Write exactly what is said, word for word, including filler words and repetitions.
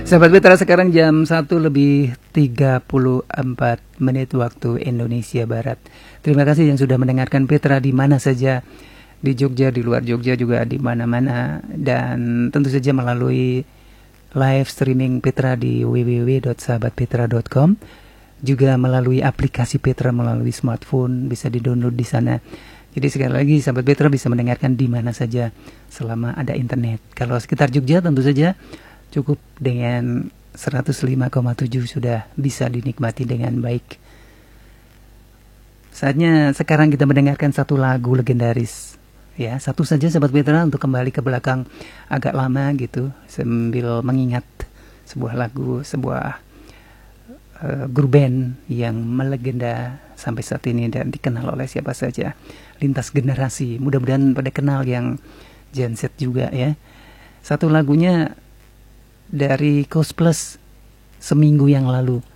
Sahabat Petra, sekarang jam satu lebih tiga puluh empat menit waktu Indonesia Barat. Terima kasih yang sudah mendengarkan Petra di mana saja, di Jogja, di luar Jogja juga, di mana-mana. Dan tentu saja melalui live streaming Petra di w w w dot sahabat petra dot com. Juga melalui aplikasi Petra melalui smartphone, bisa di-download di sana. Jadi sekali lagi sahabat Petra bisa mendengarkan di mana saja selama ada internet. Kalau sekitar Jogja tentu saja cukup dengan seratus lima koma tujuh sudah bisa dinikmati dengan baik. Saatnya sekarang kita mendengarkan satu lagu legendaris. Ya, satu saja sahabat Petra untuk kembali ke belakang agak lama gitu sambil mengingat sebuah lagu, sebuah uh, grup band yang melegenda sampai saat ini dan dikenal oleh siapa saja, lintas generasi. Mudah-mudahan pada kenal yang Gen Z juga ya. Satu lagunya dari Coast Plus, Seminggu Yang Lalu.